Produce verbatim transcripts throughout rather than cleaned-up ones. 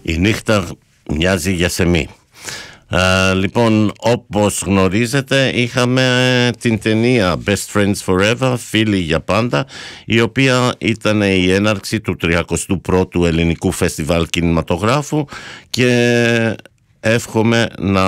Η νύχτα μοιάζει για σεμί. Uh, λοιπόν, όπως γνωρίζετε, είχαμε την ταινία Best Friends Forever, Φίλοι για πάντα, η οποία ήταν η έναρξη του τριακοστού πρώτου ελληνικού φεστιβάλ κινηματογράφου, και εύχομαι να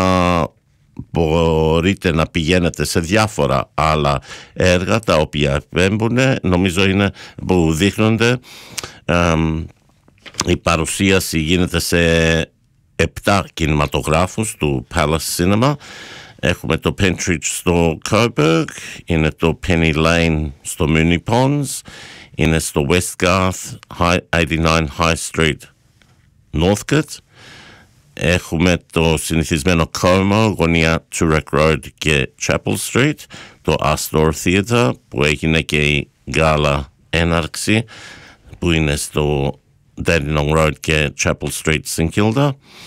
μπορείτε να πηγαίνετε σε διάφορα άλλα έργα τα οποία επέμπουν, νομίζω είναι που δείχνονται. Uh, η παρουσίαση γίνεται σε επτά κινηματογράφους του Palace Cinema. Έχουμε το Pentridge στο Coburg, είναι το Penny Lane στο Mooney Ponds, είναι στο Westgarth ογδόντα εννέα High Street Northcote. Έχουμε το συνηθισμένο Como, γωνία Turek Road και Chapel Street, το Astor Theatre που έγινε και η γκάλα έναρξη που είναι στο Dandenong Road και Chapel Street St Kilda.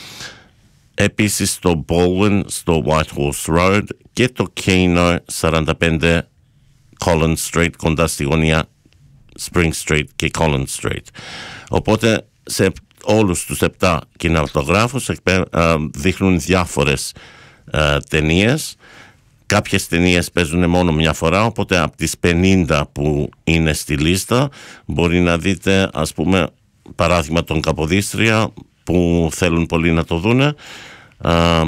Επίσης το Baldwin στο Whitehorse Road και το Kino σαράντα πέντε Collins Street, κοντά στη γωνία Spring Street και Collins Street. Οπότε σε όλους τους επτά κινηματογράφους δείχνουν διάφορες uh, ταινίες. Κάποιες ταινίες παίζουν μόνο μια φορά, οπότε από τις πενήντα που είναι στη λίστα μπορεί να δείτε, ας πούμε, παράδειγμα τον Καποδίστρια που θέλουν πολύ να το δούνε. Α,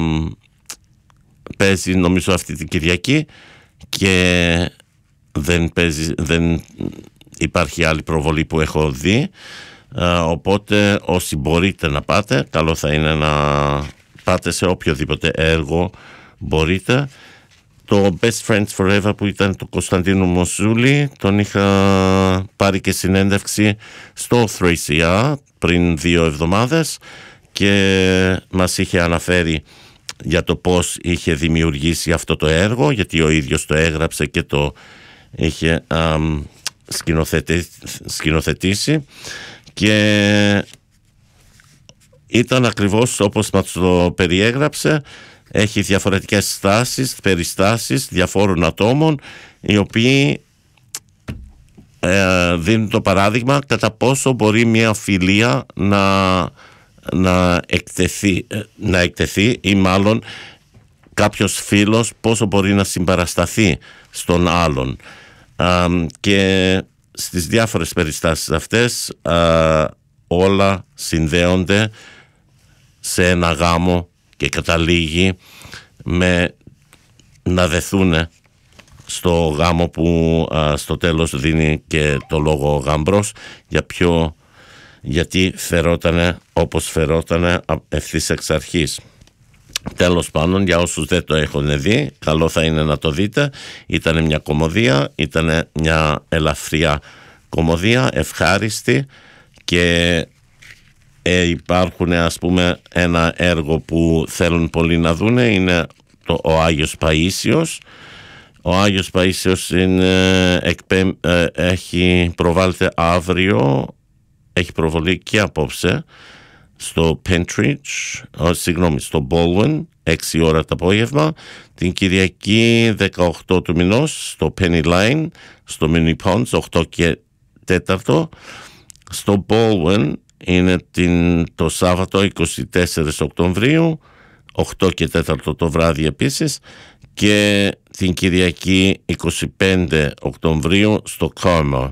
παίζει νομίζω αυτή την Κυριακή και δεν, παίζει, δεν υπάρχει άλλη προβολή που έχω δει. Α, οπότε όσοι μπορείτε να πάτε, καλό θα είναι να πάτε σε οποιοδήποτε έργο μπορείτε. Το Best Friends Forever που ήταν του Κωνσταντίνου Μοσούλη, τον είχα πάρει και συνέντευξη στο θρι σι αρ πριν δύο εβδομάδες και μας είχε αναφέρει για το πώς είχε δημιουργήσει αυτό το έργο, γιατί ο ίδιος το έγραψε και το είχε α, σκηνοθετη, σκηνοθετήσει, και ήταν ακριβώς όπως μας το περιέγραψε. Έχει διαφορετικές στάσεις, περιστάσεις διαφόρων ατόμων, οι οποίοι ε, δίνουν το παράδειγμα κατά πόσο μπορεί μια φιλία να, να, εκτεθεί, να εκτεθεί, ή μάλλον κάποιος φίλος πόσο μπορεί να συμπαρασταθεί στον άλλον. Α, και στις διάφορες περιστάσεις αυτές α, όλα συνδέονται σε ένα γάμο και καταλήγει με να δεθούν στο γάμο που α, στο τέλος δίνει και το λόγο ο γάμπρος, για ποιο, γιατί φερότανε όπως φερότανε ευθύς εξ αρχής. Τέλος πάντων, για όσους δεν το έχουν δει, καλό θα είναι να το δείτε. Ήταν μια κομμωδία, ήταν μια ελαφριά κομμωδία, ευχάριστη, και Ε, υπάρχουν, ας πούμε, ένα έργο που θέλουν πολλοί να δούνε, είναι το ο Άγιος Παΐσιος. Ο Άγιος Παΐσιος είναι, εκπέμ, ε, έχει προβάλλεται αύριο, έχει προβολή και απόψε στο Pentridge, oh, συγγνώμη, στο Baldwin, έξι ώρα το απόγευμα. Την Κυριακή δεκαοκτώ του μηνός στο Penny Lane, στο Mooney Ponds, οκτώ και τέταρτο. Στο Baldwin είναι την, το Σάββατο είκοσι τέσσερις Οκτωβρίου, οκτώ και τέταρτο το βράδυ επίσης, και την Κυριακή είκοσι πέντε Οκτωβρίου στο Como,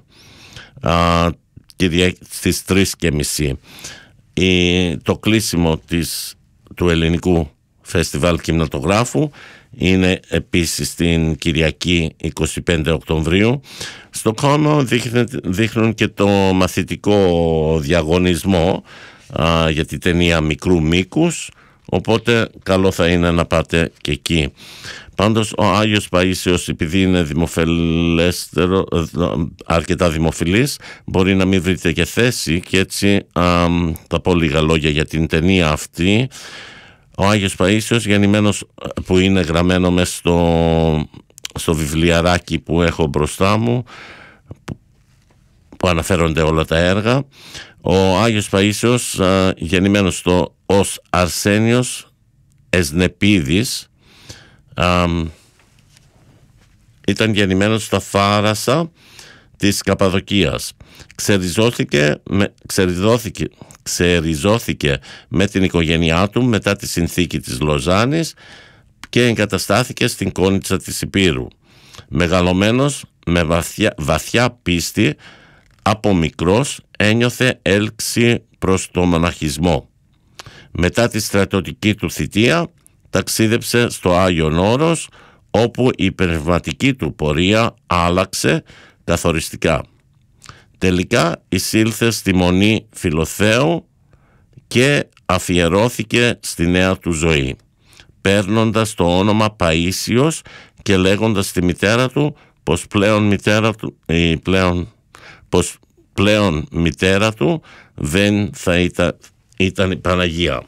στις τρεις και μισή. Η, το κλείσιμο της, του ελληνικού φεστιβάλ κινηματογράφου είναι επίσης την Κυριακή είκοσι πέντε Οκτωβρίου. Στο Como δείχνουν και το μαθητικό διαγωνισμό α, για τη ταινία μικρού μήκους, οπότε καλό θα είναι να πάτε και εκεί. Πάντως ο Άγιος Παΐσιος, επειδή είναι δημοφιλέστερο, αρκετά δημοφιλής, μπορεί να μην βρείτε και θέση, και έτσι α, θα πω λίγα λόγια για την ταινία αυτή. Ο Άγιος Παΐσιος, γεννημένος, που είναι γραμμένο μέσα στο, στο βιβλιαράκι που έχω μπροστά μου, που, που αναφέρονται όλα τα έργα. Ο Άγιος Παΐσιος, α, γεννημένος στο, ως Αρσένιος Εσνεπίδης, α, ήταν γεννημένος στα Φάρασα της Καπαδοκίας. ξεριζώθηκε με, ξεριζώθηκε, ξεριζώθηκε με την οικογένειά του μετά τη συνθήκη της Λοζάνης και εγκαταστάθηκε στην Κόνιτσα της Υπήρου. Μεγαλωμένος με βαθιά, βαθιά πίστη, από μικρός ένιωθε έλξη προς το μοναχισμό. Μετά τη στρατιωτική του θητεία ταξίδεψε στο Άγιον Όρος, όπου η πνευματική του πορεία άλλαξε καθοριστικά. Τελικά εισήλθε στη Μονή Φιλοθέου και αφιερώθηκε στη νέα του ζωή, παίρνοντας το όνομα Παΐσιος και λέγοντας στη μητέρα του πως πλέον μητέρα του, η πλέον, πως πλέον μητέρα του δεν θα ήταν, ήταν η Παναγία.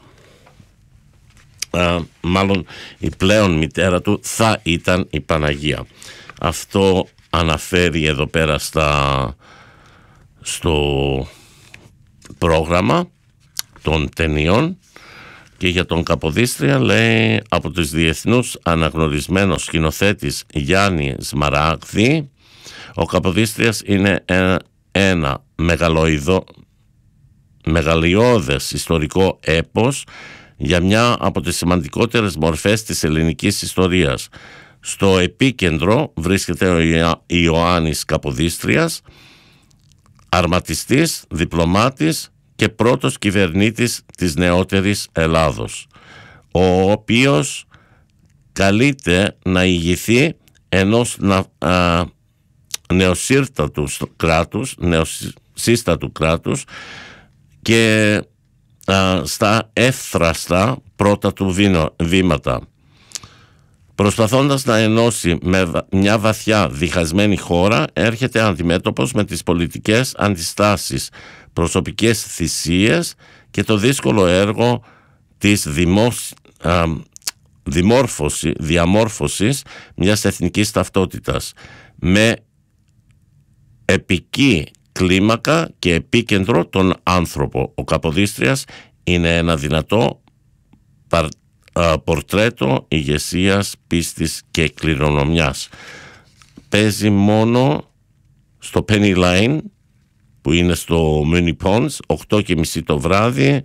Α, μάλλον η πλέον μητέρα του θα ήταν η Παναγία. Αυτό αναφέρει εδώ πέρα στα, στο πρόγραμμα των ταινιών. Και για τον Καποδίστρια λέει, από τους διεθνούς αναγνωρισμένος σκηνοθέτης Γιάννη Σμαράγδη, ο Καποδίστριας είναι ένα, ένα μεγαλοειδο, μεγαλειώδες ιστορικό έπος για μια από τις σημαντικότερες μορφές της ελληνικής ιστορίας. Στο επίκεντρο βρίσκεται ο Ιωάννης Καποδίστριας, αρματιστής, διπλωμάτης και πρώτος κυβερνήτης της νεότερης Ελλάδος, ο οποίος καλείται να ηγηθεί ενός α, νεοσύστατου κράτους, νεοσύστατου κράτους και α, στα εύθραστα πρώτα του βήματα, προσπαθώντας να ενώσει με μια βαθιά διχασμένη χώρα, έρχεται αντιμέτωπος με τις πολιτικές αντιστάσεις, προσωπικές θυσίες και το δύσκολο έργο της δημόσ... α, δημόρφωση, διαμόρφωσης μιας εθνικής ταυτότητας με επική κλίμακα και επίκεντρο τον άνθρωπο. Ο Καποδίστριας είναι ένα δυνατό παρ, α, πορτρέτο ηγεσίας, πίστης και κληρονομιάς. Παίζει μόνο στο Penny Lane, που είναι στο Mooney Ponds, οκτώ και μισή το βράδυ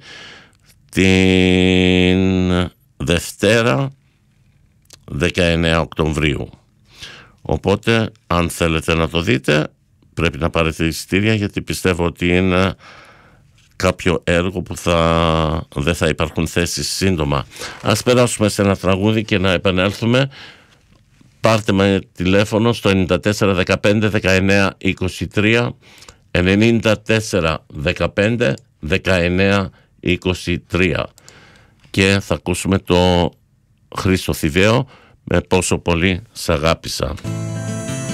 την Δευτέρα δεκαεννέα Οκτωβρίου. Οπότε αν θέλετε να το δείτε πρέπει να πάρετε εισιτήρια, γιατί πιστεύω ότι είναι κάποιο έργο που θα, δεν θα υπάρχουν θέσεις σύντομα. Ας περάσουμε σε ένα τραγούδι και να επανέλθουμε. Πάρτε με τηλέφωνο στο ενενήντα τέσσερα δεκαπέντε δεκαεννέα είκοσι τρία, ενενήντα τέσσερα δεκαπέντε δεκαεννέα είκοσι τρία, και θα ακούσουμε το Χρήστο Θηβαίο με «Πόσο πολύ σ' αγάπησα».